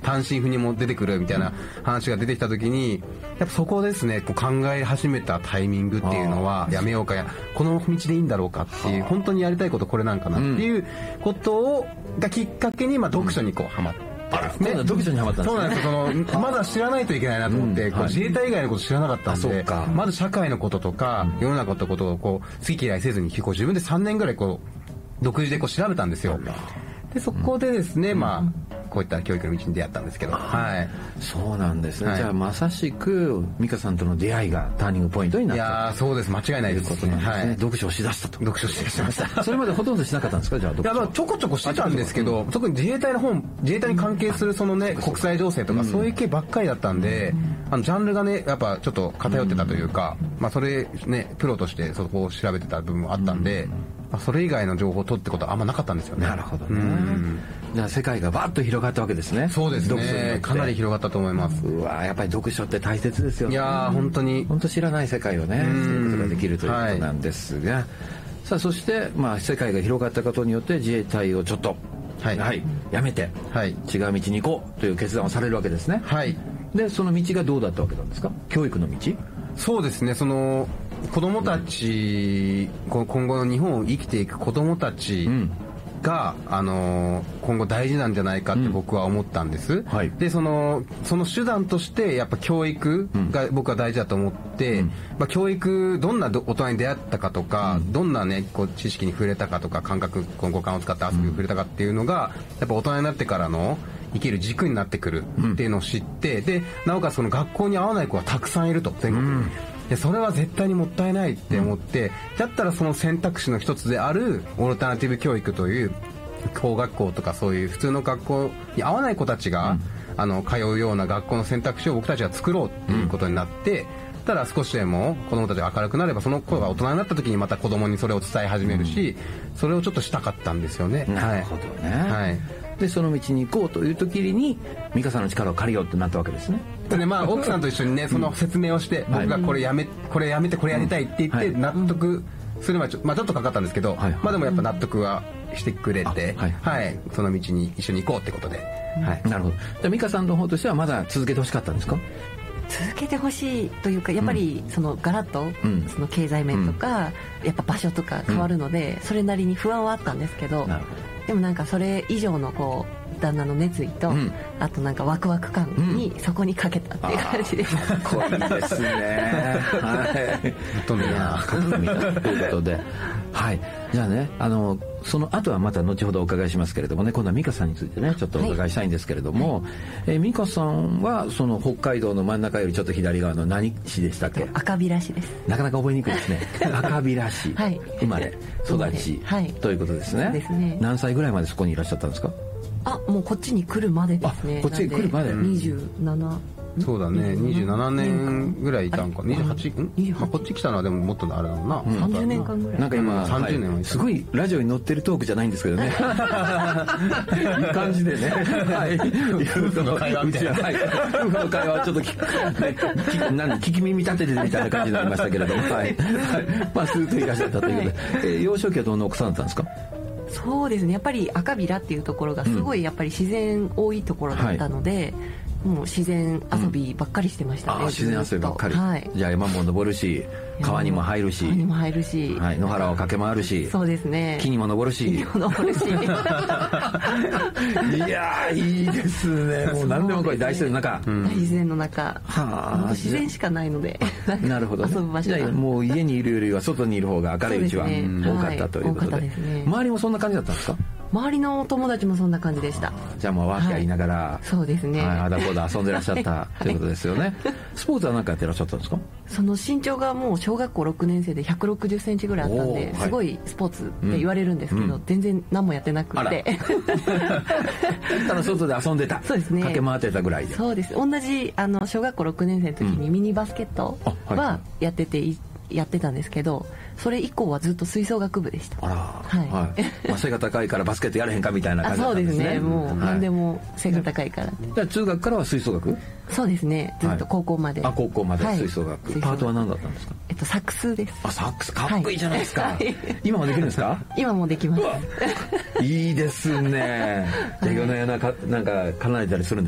単身赴任も出てくるみたいな話が出てきた時に、やっぱそこですね、こう考え始めたタイミングっていうのは、やめようか、この道でいいんだろうかっていう、本当にやりたいことこれなんかなっていうことがきっかけに、読書にこうハマって、 ね、読書にハマったんですね。 そうなんですよ。まだ知らないといけないなと思って、自衛隊以外のこと知らなかったんで、まず社会のこととか、世の中のことをこう好き嫌いせずに自分で3年ぐらいこう独自でこう調べたんですよ。でそこでですね、こういった教育の道に出会ったんですけど、 そうなんですね。じゃあまさしく美香さんとの出会いがターニングポイントになった。 いやそうです、間違いないです。 ということなんですね。読書をしだしたと。 読書しだしました。 それまでほとんどしなかったんですか、じゃあ読書。 いやちょこちょこしてたんですけど、特に自衛隊に関係するそのね、国際情勢とかそういう系ばっかりだったんで、ジャンルがねやっぱちょっと偏ってたというか、それねプロとしてそこを調べてた部分もあったんで、それ以外の情報を取ってことはあんまなかったんですよね。 なるほどね。じゃあ世界がバッと広がったわけですね。 そうですね。かなり広がったと思います。 うわ、やっぱり読書って大切ですよね。 いや本当に知らない世界をね、知ることができるということなんですが、さあそして世界が広がったことによって自衛隊をちょっとやめて、違う道に行こうという決断をされるわけですね。でその道がどうだったわけなんですか。教育の道。 そうですね。その子供たち、今後の日本を生きていく子供たちが、今後大事なんじゃないかって僕は思ったんです、でその手段としてやっぱ教育が僕は大事だと思って、教育どんな大人に出会ったかとか、どんなねこう知識に触れたかとか、五感を使って遊びに触れたかっていうのがやっぱ大人になってからの生きる軸になってくるっていうのを知って、でなおかつその学校に合わない子がたくさんいると、全国に。でそれは絶対にもったいないって思って、だったらその選択肢の一つであるオルタナティブ教育という工学校とかそういう普通の学校に合わない子たちが、通うような学校の選択肢を僕たちが作ろうっていうことになって、ただ少しでも子供たちが明るくなれば、その子が大人になった時にまた子供にそれを伝え始めるし、それをちょっとしたかったんですよね。 なるほどね。でその道に行こうという時に美香さんの力を借りようってなったわけですね。 で奥さんと一緒にねその説明をして、僕がこれやめてこれやりたいって言って納得するまでちょっとかかったんですけど、でもやっぱ納得はしてくれて、その道に一緒に行こうってことで、 なるほど。じゃあ美香さんの方としてはまだ続けてほしかったんですか。 続けてほしいというか、やっぱりそのガラッとその経済面とかやっぱ場所とか変わるので、それなりに不安はあったんですけど、でもなんかそれ以上のこう旦那の熱意と、あとなんかワクワク感にそこにかけたっていう感じです。 かっこいいですね。 ということで、じゃあね、その後はまた後ほどお伺いしますけれどもね、今度は美香さんについてねちょっとお伺いしたいんですけれども、美香さんはその北海道の真ん中よりちょっと左側の何市でしたっけ。 赤平市です。 なかなか覚えにくいですね。赤平市、生まれ育ち、ということですね。 そうですね。 何歳ぐらいまでそこにいらっしゃったんですか。 もうこっちに来るまでですね。 こっちに来るまで 27。 そうだね、27年ぐらいいたんか。28？こっち来たのはでももっとあれだろうな。 30年間ぐらい。 なんか今 30年はすごいラジオに載ってるトークじゃないんですけどね。いい感じでね。夫婦の会話みたいな。夫婦の会話をちょっと聞き耳立ててみたいな感じになりましたけれども、スーッといらっしゃったということで、幼少期はどんな奥さんだったんですか。 そうですね、やっぱり赤平っていうところがすごいやっぱり自然多いところだったので、もう自然遊びばっかりしてましたね。 自然遊びばっかり。じゃあ山も登るし、川にも入るし、野原を駆け回るし、 そうですね。 木にも登るし。いやいいですね。もう何でもこれ大自然の中。 大自然の中。自然しかないので。 なるほど。 遊ぶ場所が。 もう家にいるよりは外にいる方が明るいうちは多かったということで。周りもそんな感じだったんですか。 周りの友達もそんな感じでした。 じゃあもうワーキャー言いながら、 そうですね、 あだこだ遊んでらっしゃったということですよね。スポーツは何かやってらっしゃったんですか。 その身長がもう小学校6年生で160センチぐらいあったんで、すごいスポーツって言われるんですけど、全然何もやってなくて。 ただ外で遊んでた。 そうですね。 駆け回ってたぐらいで。 そうです。同じ小学校6年生の時にミニバスケットはやってたんですけど、それ以降はずっと吹奏楽部でした。 背が高いからバスケットやれへんかみたいな感じだったんですね。 そうですね。もう何でも背が高いから。 じゃあ中学からは吹奏楽？ そうですね。ずっと高校まで。 高校まで吹奏楽。パートは何だったんですか？ サックスです。 サックスかっこいいじゃないですか。今もできるんですか？ 今もできます。 いいですね。じゃあ夜な夜ななんか奏でたりするん